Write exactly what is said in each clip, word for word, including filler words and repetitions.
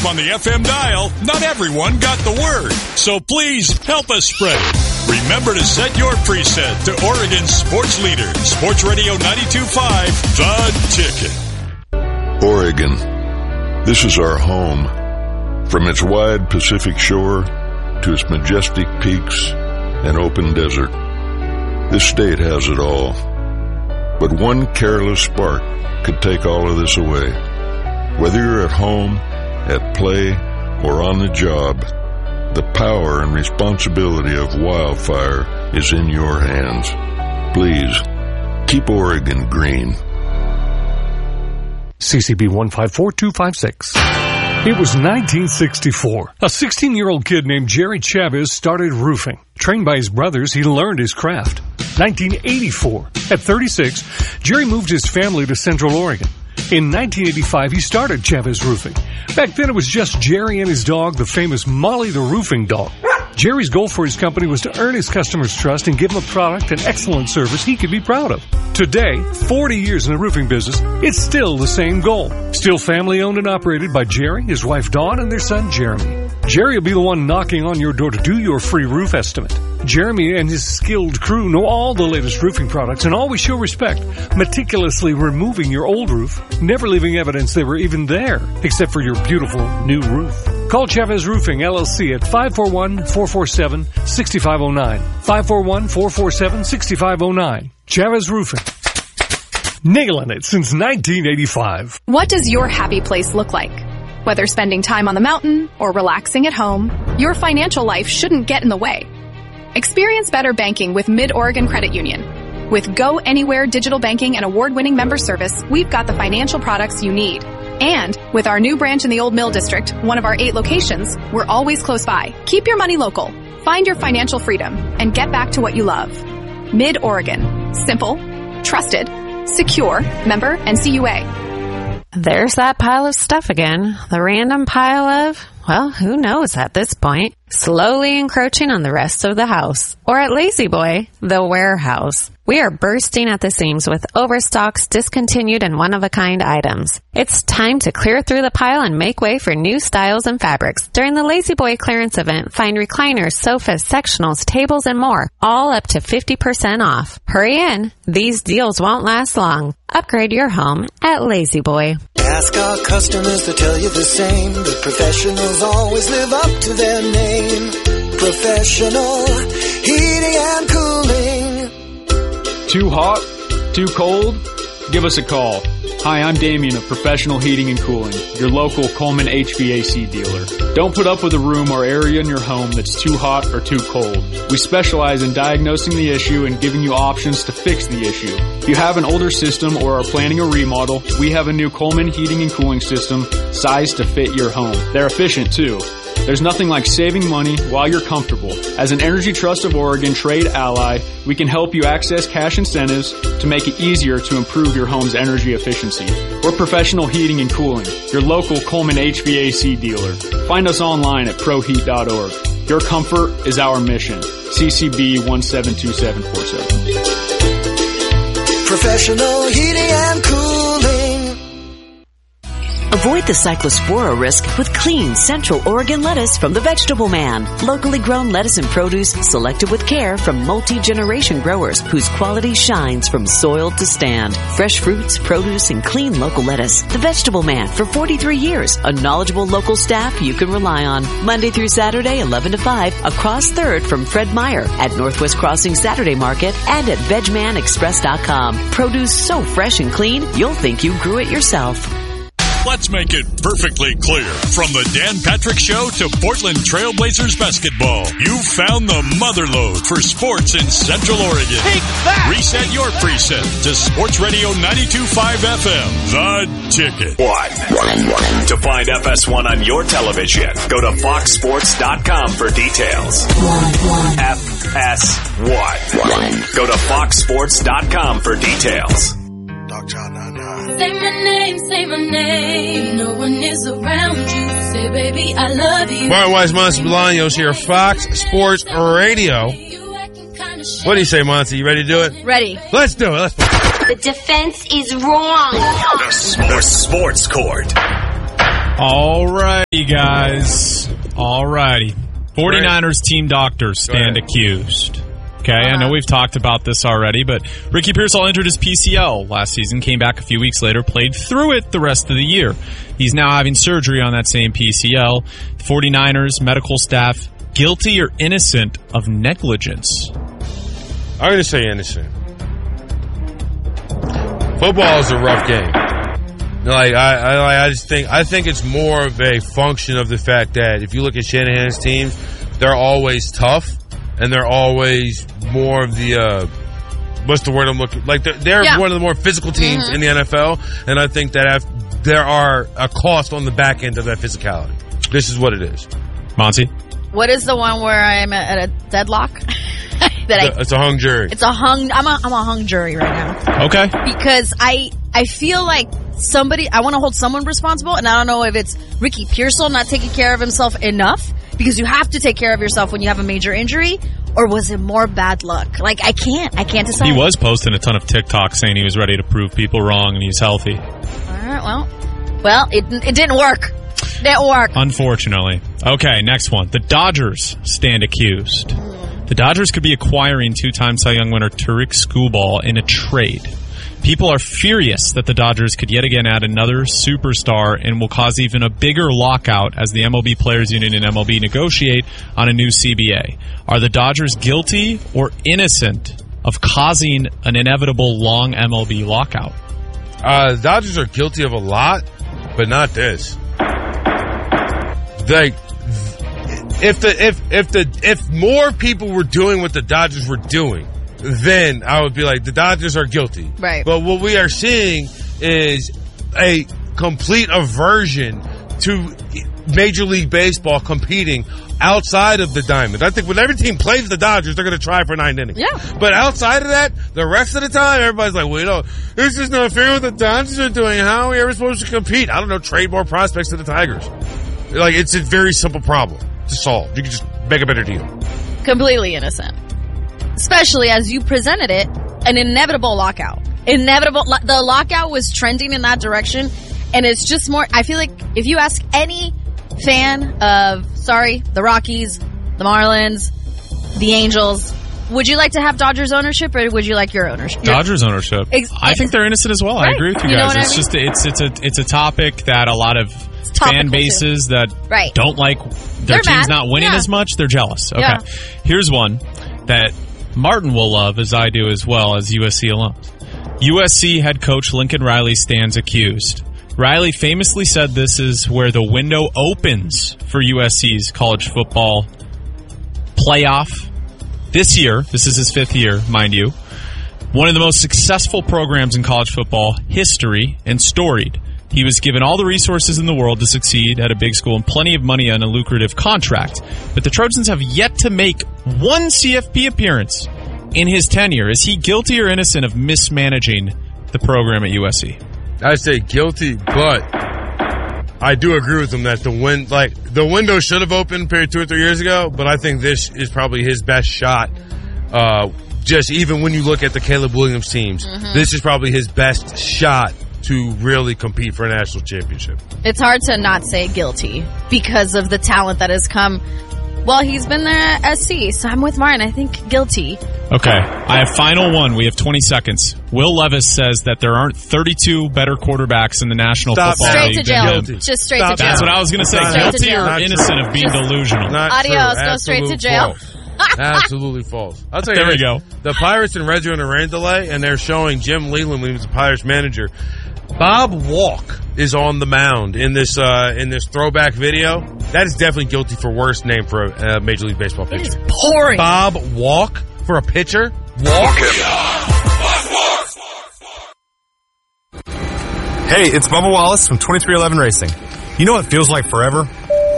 on the F M dial, not everyone got the word. So please help us spread it. Remember to set your preset to Oregon's sports leader, Sports Radio ninety-two point five, The Ticket. Oregon. This is our home. From its wide Pacific shore to its majestic peaks and open desert, this state has it all. But one careless spark could take all of this away. Whether you're at home, at play, or on the job, the power and responsibility of wildfire is in your hands. Please, keep Oregon green. C C B one five four two five six. It was nineteen sixty-four. A sixteen-year-old kid named Jerry Chavez started roofing. Trained by his brothers, he learned his craft. nineteen eighty-four. At thirty-six, Jerry moved his family to Central Oregon. In nineteen eighty-five, he started Chavez Roofing. Back then, it was just Jerry and his dog, the famous Molly the Roofing Dog. Jerry's goal for his company was to earn his customers' trust and give them a product and excellent service he could be proud of. Today, forty years in the roofing business, it's still the same goal. Still family owned and operated by Jerry, his wife Dawn, and their son Jeremy. Jerry will be the one knocking on your door to do your free roof estimate. Jeremy and his skilled crew know all the latest roofing products and always show respect, meticulously removing your old roof, never leaving evidence they were even there, except for your beautiful new roof. Call Chavez Roofing, L L C at five four one, four four seven, six five zero nine. five four one, four four seven, six five zero nine. Chavez Roofing. Nailing it since nineteen eighty-five. What does your happy place look like? Whether spending time on the mountain or relaxing at home, your financial life shouldn't get in the way. Experience better banking with Mid-Oregon Credit Union. With Go Anywhere digital banking and award-winning member service, we've got the financial products you need. And with our new branch in the Old Mill District, one of our eight locations, we're always close by. Keep your money local. Find your financial freedom and get back to what you love. Mid-Oregon. Simple, trusted, secure, member N C U A. There's that pile of stuff again. The random pile of, well, who knows at this point, slowly encroaching on the rest of the house. Or at Lazy Boy, the warehouse. We are bursting at the seams with overstocks, discontinued, and one-of-a-kind items. It's time to clear through the pile and make way for new styles and fabrics. During the Lazy Boy clearance event, find recliners, sofas, sectionals, tables, and more, all up to fifty percent off. Hurry in. These deals won't last long. Upgrade your home at Lazy Boy. Ask our customers to tell you the same. The professionals always live up to their name. Professional heating and cooling. Too hot? Too cold? Give us a call. Hi, I'm Damien of Professional Heating and Cooling, your local Coleman H V A C dealer. Don't put up with a room or area in your home that's too hot or too cold. We specialize in diagnosing the issue and giving you options to fix the issue. If you have an older system or are planning a remodel, we have a new Coleman Heating and Cooling system sized to fit your home. They're efficient too. There's nothing like saving money while you're comfortable. As an Energy Trust of Oregon trade ally, we can help you access cash incentives to make it easier to improve your home's energy efficiency. We're Professional Heating and Cooling, your local Coleman H V A C dealer. Find us online at pro heat dot org. Your comfort is our mission. C C B one seven two seven four seven. Professional Heating and Cooling. Avoid the cyclospora risk with clean Central Oregon lettuce from the Vegetable Man. Locally grown lettuce and produce selected with care from multi-generation growers whose quality shines from soil to stand. Fresh fruits, produce, and clean local lettuce. The Vegetable Man for forty-three years. A knowledgeable local staff you can rely on. Monday through Saturday, eleven to five, across third from Fred Meyer at Northwest Crossing Saturday Market and at veg man express dot com. Produce so fresh and clean, you'll think you grew it yourself. Let's make it perfectly clear. From the Dan Patrick Show to Portland Trailblazers basketball, you found the motherlode for sports in Central Oregon. Take that! Reset your preset to Sports Radio ninety-two point five F M, The Ticket. One. One, one. To find F S one on your television, go to fox sports dot com for details. One, one. F S one. One. Go to fox sports dot com for details. Say my name, say my name. No one is around you. Say, baby, I love you. Martin Weiss, Monty Bolaños here, Fox Sports Radio. What do you say, Monty? You ready to do it? Ready. Let's do it. Let's do it. The defense is wrong. The Sports Court. All righty, guys. All righty. 49ers team doctors stand accused. Okay, uh-huh. I know we've talked about this already, but Ricky Pearsall injured his P C L last season, came back a few weeks later, played through it the rest of the year. He's now having surgery on that same P C L. The 49ers medical staff, guilty or innocent of negligence? I'm going to say innocent. Football is a rough game. Like I, I, I just think I think it's more of a function of the fact that if you look at Shanahan's teams, they're always tough and they're always more of the uh, what's the word I'm looking like they're, they're yeah. one of the more physical teams mm-hmm. in the N F L, and I think that if there are a cost on the back end of that physicality. This is what it is. Monty, what is the one where I'm at a deadlock? that it's, I, a, it's a hung jury. It's a hung. I'm a I'm a hung jury right now. Okay. Because I I feel like somebody I want to hold someone responsible, and I don't know if it's Ricky Pearsall not taking care of himself enough, because you have to take care of yourself when you have a major injury, or was it more bad luck? Like I can't I can't decide. He was posting a ton of TikTok saying he was ready to prove people wrong and he's healthy. All right. Well, well it it didn't work. It didn't work. Unfortunately. Okay. Next one. The Dodgers stand accused. The Dodgers could be acquiring two-time Cy Young winner Tariq Skubal in a trade. People are furious that the Dodgers could yet again add another superstar and will cause even a bigger lockout as the M L B Players Union and M L B negotiate on a new C B A. Are the Dodgers guilty or innocent of causing an inevitable long M L B lockout? Uh, the Dodgers are guilty of a lot, but not this. Like, if the if if the if more people were doing what the Dodgers were doing, then I would be like, the Dodgers are guilty. Right. But what we are seeing is a complete aversion to Major League Baseball competing outside of the diamond. I think when every team plays the Dodgers, they're going to try for nine innings. Yeah. But outside of that, the rest of the time, everybody's like, well, you know, this is not fair what the Dodgers are doing. How are we ever supposed to compete? I don't know, trade more prospects to the Tigers. Like, it's a very simple problem to solve. You can just make a better deal. Completely innocent. Especially as you presented it, an inevitable lockout. Inevitable. The lockout was trending in that direction, and it's just more, I feel like if you ask any fan of, sorry, the Rockies, the Marlins, the Angels, would you like to have Dodgers ownership, or would you like your ownership? Dodgers ownership. Ex- I think they're innocent as well. Right. I agree with you, you guys. It's I mean? just it's it's a it's a topic that a lot of fan bases too. that right. don't like their they're team's mad. not winning yeah. as much. They're jealous. Okay, yeah. Here's one that Martin will love, as I do as well, as U S C alums. U S C head coach Lincoln Riley stands accused. Riley famously said this is where the window opens for U S C's college football playoff. This year, this is his fifth year, mind you, one of the most successful programs in college football history and storied. He was given all the resources in the world to succeed at a big school and plenty of money on a lucrative contract. But the Trojans have yet to make one C F P appearance in his tenure. Is he guilty or innocent of mismanaging the program at U S C? I say guilty, but I do agree with him that the win, like the window should have opened period two or three years ago. But I think this is probably his best shot. Uh, just even when you look at the Caleb Williams teams, mm-hmm. this is probably his best shot to really compete for a national championship. It's hard to not say guilty because of the talent that has come. Well, he's been there at S C, so I'm with Martin. I think guilty. Okay. I have final one. We have twenty seconds. Will Levis says that there aren't thirty-two better quarterbacks in the National Stop Football straight League. To jail. Guilty. Just straight Stop to jail. That's what I was going to say. Straight Guilty or Not innocent true. of being Just delusional? Not Adios. true. Go straight to Absolute jail. False. Absolutely false. I'll tell you There we this. go. The Pirates and Reds are in a rain delay, and they're showing Jim Leland when he was the Pirates manager. Bob Walk is on the mound in this uh, in this throwback video. That is definitely guilty for worst name for a uh, Major League Baseball pitcher. It is pouring. Bob Walk for a pitcher? Walk? Hey, it's Bubba Wallace from twenty-three eleven Racing. You know what feels like forever?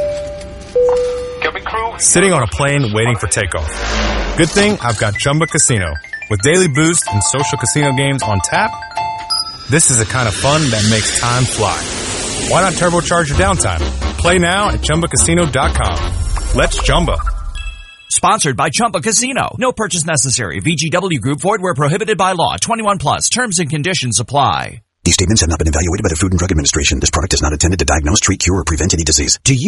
Sitting on a plane waiting for takeoff. Good thing I've got Chumba Casino. With daily boost and social casino games on tap, this is the kind of fun that makes time fly. Why not turbocharge your downtime? Play now at Chumba Casino dot com. Let's Chumba. Sponsored by Chumba Casino. No purchase necessary. V G W Group. Void where prohibited by law. twenty-one plus. Terms and conditions apply. These statements have not been evaluated by the Food and Drug Administration. This product is not intended to diagnose, treat, cure, or prevent any disease. Do you